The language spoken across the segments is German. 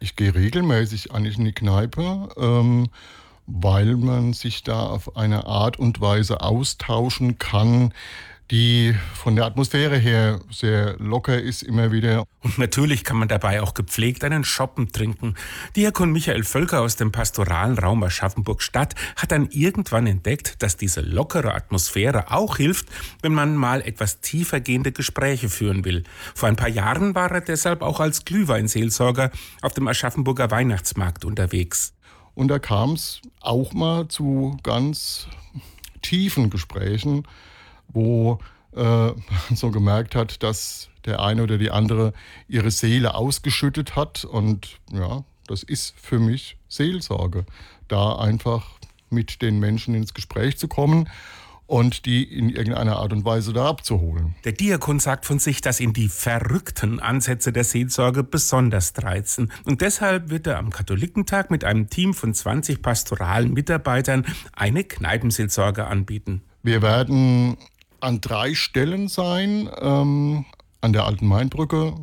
Ich gehe regelmäßig eigentlich in die Kneipe, weil man sich da auf eine Art und Weise austauschen kann, die von der Atmosphäre her sehr locker ist immer wieder. Und natürlich kann man dabei auch gepflegt einen Schoppen trinken. Diakon Michael Völker aus dem pastoralen Raum Aschaffenburg-Stadt hat dann irgendwann entdeckt, dass diese lockere Atmosphäre auch hilft, wenn man mal etwas tiefergehende Gespräche führen will. Vor ein paar Jahren war er deshalb auch als Glühweinseelsorger auf dem Aschaffenburger Weihnachtsmarkt unterwegs. Und da kam es auch mal zu ganz tiefen Gesprächen, wo man so gemerkt hat, dass der eine oder die andere ihre Seele ausgeschüttet hat. Und ja, das ist für mich Seelsorge, da einfach mit den Menschen ins Gespräch zu kommen und die in irgendeiner Art und Weise da abzuholen. Der Diakon sagt von sich, dass ihn die verrückten Ansätze der Seelsorge besonders reizen. Und deshalb wird er am Katholikentag mit einem Team von 20 pastoralen Mitarbeitern eine Kneipenseelsorge anbieten. Wir werden an 3 Stellen sein, an der Alten Mainbrücke,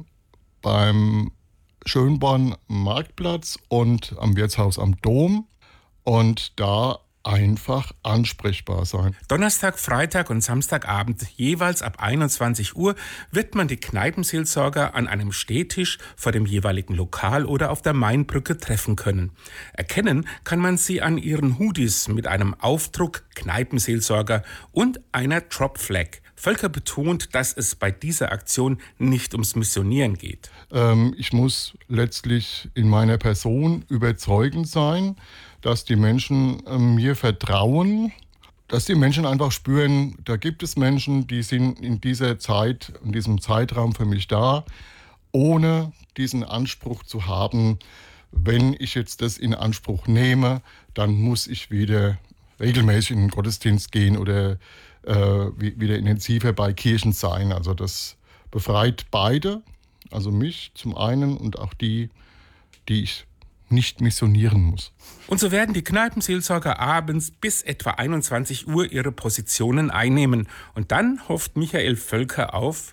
beim Schönborn Marktplatz und am Wirtshaus am Dom. Und da einfach ansprechbar sein. Donnerstag, Freitag und Samstagabend, jeweils ab 21 Uhr, wird man die Kneipenseelsorger an einem Stehtisch vor dem jeweiligen Lokal oder auf der Mainbrücke treffen können. Erkennen kann man sie an ihren Hoodies mit einem Aufdruck Kneipenseelsorger und einer Drop Flag. Völker betont, dass es bei dieser Aktion nicht ums Missionieren geht. Ich muss letztlich in meiner Person überzeugend sein, dass die Menschen mir vertrauen, dass die Menschen einfach spüren, da gibt es Menschen, die sind in dieser Zeit, in diesem Zeitraum für mich da, ohne diesen Anspruch zu haben, wenn ich jetzt das in Anspruch nehme, dann muss ich wieder regelmäßig in den Gottesdienst gehen oder wieder intensiver bei Kirchen sein. Also das befreit beide, also mich zum einen und auch die ich nicht missionieren muss. Und so werden die Kneipenseelsorger abends bis etwa 21 Uhr ihre Positionen einnehmen. Und dann hofft Michael Völker auf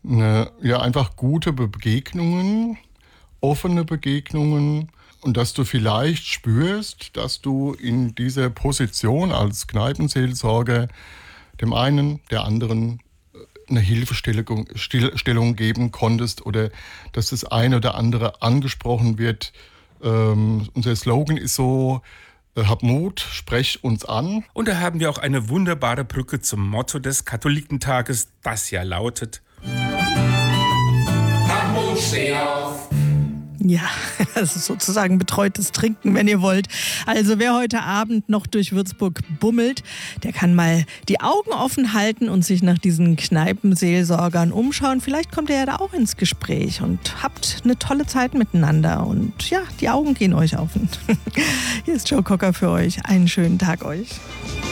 einfach gute Begegnungen, offene Begegnungen und dass du vielleicht spürst, dass du in dieser Position als Kneipenseelsorger dem einen, der anderen eine Hilfestellung geben konntest oder dass das eine oder andere angesprochen wird. Unser Slogan ist so, hab Mut, sprech uns an. Und da haben wir auch eine wunderbare Brücke zum Motto des Katholikentages, das ja lautet: Hab Mut, steh auf. Ja, das ist sozusagen betreutes Trinken, wenn ihr wollt. Also wer heute Abend noch durch Würzburg bummelt, der kann mal die Augen offen halten und sich nach diesen Kneipenseelsorgern umschauen. Vielleicht kommt ihr ja da auch ins Gespräch und habt eine tolle Zeit miteinander. Und ja, die Augen gehen euch auf. Hier ist Joe Cocker für euch. Einen schönen Tag euch.